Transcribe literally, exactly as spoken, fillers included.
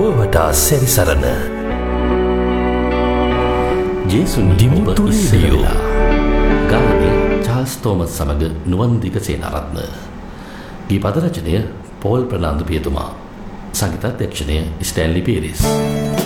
ලොව වටා සැරිසරන ජේසුන් දිමුතු රේඩියෝ ගායනය චාල්ස් තෝමස් සමග නුවන්දික සේනාරත්න. ගී පද රචනය පෝල් ප්‍රනාන්දු පියතුමා. සංගීතාධ්‍යක්ෂණය ස්ටැන්ලි පීරිස්.